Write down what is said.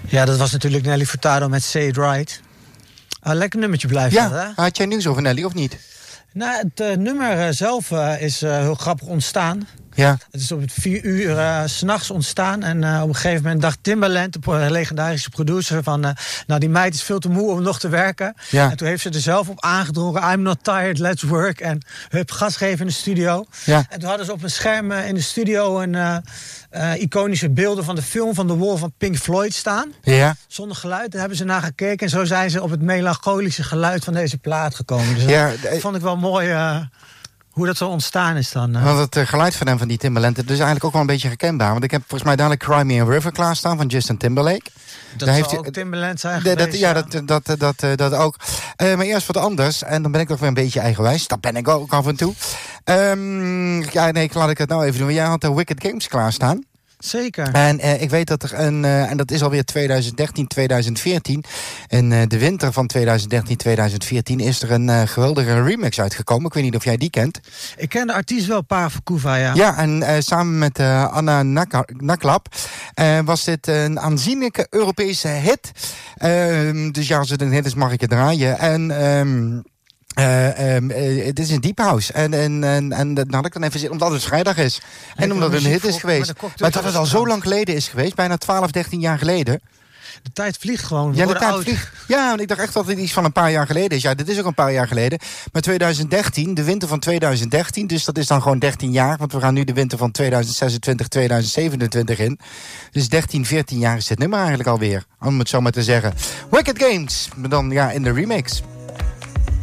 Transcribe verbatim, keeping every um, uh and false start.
Ja, dat was natuurlijk Nelly Furtado met Say It Right. Uh, lekker nummertje blijven. Ja, dat, hè? Had jij nieuws over Nelly of niet? Nou, het uh, nummer uh, zelf uh, is uh, heel grappig ontstaan. Ja. Het is op het vier uur uh, 's nachts ontstaan. En uh, op een gegeven moment dacht Timbaland, de uh, legendarische producer, van uh, nou, die meid is veel te moe om nog te werken. Ja. En toen heeft ze er zelf op aangedrongen. I'm not tired, let's work. En hup, gas geven in de studio. Ja. En toen hadden ze op een scherm uh, in de studio een uh, uh, iconische beelden van de film van The Wall van Pink Floyd staan. Ja. Zonder geluid. Daar hebben ze naar gekeken. En zo zijn ze op het melancholische geluid van deze plaat gekomen. Dus Ja, dat uh, vond ik wel mooi. Uh, Hoe dat zo ontstaan is dan. Uh. Want het uh, geluid van hem, van die Timbaland, het is eigenlijk ook wel een beetje herkenbaar. Want ik heb volgens mij dadelijk Cry Me a River klaarstaan van Justin Timberlake. Dat Daar heeft heeft ook Timbaland zijn de, geweest, dat, ja, ja. dat, dat, dat, dat, uh, dat ook. Uh, maar eerst wat anders. En dan ben ik toch weer een beetje eigenwijs. Dat ben ik ook af en toe. Um, ja, nee, laat ik het nou even doen. Jij had de Wicked Games klaarstaan. Zeker. En uh, ik weet dat er een, uh, en dat is alweer twintig dertien, twintig veertien. In uh, de winter van twintig dertien, twintig veertien is er een uh, geweldige remix uitgekomen. Ik weet niet of jij die kent. Ik ken de artiest wel, Parafukuva, ja. Ja, en uh, samen met uh, Anna Naklap uh, was dit een aanzienlijke Europese hit. Uh, dus ja, als het een hit is, mag ik het draaien. En Um, Uh, um, uh, het is een deep house. En, en, en, en dat had ik dan even zin, omdat het vrijdag is. En, en omdat het een hit is geweest. Maar dat het al zo lang geleden is geweest, bijna twaalf, dertien jaar geleden. De tijd vliegt gewoon. Ja, de tijd oud. vliegt. Ja, want ik dacht echt dat het iets van een paar jaar geleden is. Ja, dit is ook een paar jaar geleden. Maar twintig dertien, de winter van twintig dertien, dus dat is dan gewoon dertien jaar. Want we gaan nu de winter van twintig zesentwintig, twintig zevenentwintig in. Dus dertien, veertien jaar is dit nummer eigenlijk alweer. Om het zo maar te zeggen. Wicked Games, maar dan ja in de remix.